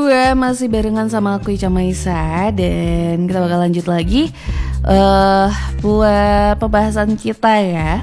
2 masih barengan sama aku Ica Maisa. Dan kita bakal lanjut lagi buat pembahasan kita ya,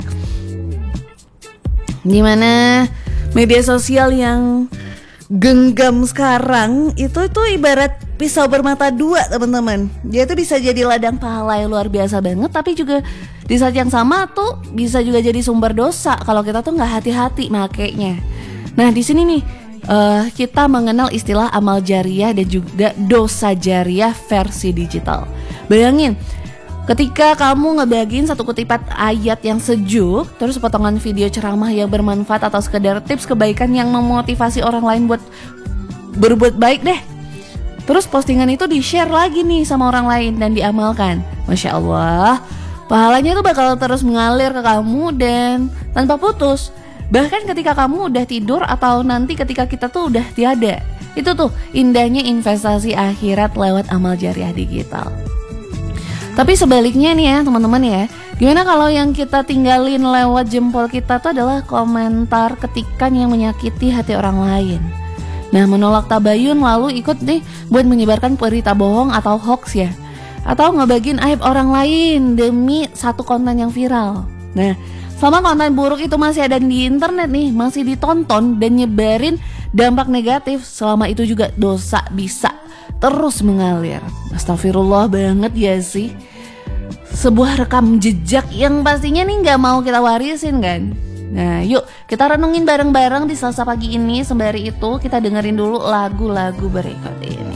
dimana media sosial yang genggam sekarang itu ibarat pisau bermata dua, teman-teman. Dia tuh bisa jadi ladang pahala yang luar biasa banget, tapi juga di saat yang sama tuh bisa juga jadi sumber dosa kalau kita tuh nggak hati-hati makainya. Nah di sini nih kita mengenal istilah amal jariah dan juga dosa jariah versi digital. Bayangin, ketika kamu ngebagiin satu kutipan ayat yang sejuk, terus potongan video ceramah yang bermanfaat, atau sekedar tips kebaikan yang memotivasi orang lain buat berbuat baik deh. Terus postingan itu di-share lagi nih sama orang lain dan diamalkan. Masya Allah, pahalanya tuh bakal terus mengalir ke kamu dan tanpa putus. Bahkan ketika kamu udah tidur atau nanti ketika kita tuh udah tiada. Itu tuh indahnya investasi akhirat lewat amal jariah digital. Tapi sebaliknya nih ya teman-teman ya, gimana kalau yang kita tinggalin lewat jempol kita tuh adalah komentar ketikan yang menyakiti hati orang lain. Nah, menolak tabayun lalu ikut nih buat menyebarkan berita bohong atau hoax ya, atau ngebagiin aib orang lain demi satu konten yang viral. Nah, selama konten buruk itu masih ada di internet nih, masih ditonton dan nyebarin dampak negatif, selama itu juga dosa bisa terus mengalir. Astagfirullah banget ya sih. Sebuah rekam jejak yang pastinya nih gak mau kita warisin kan. Nah yuk kita renungin bareng-bareng di Selasa pagi ini. Sembari itu kita dengerin dulu lagu-lagu berikut ini.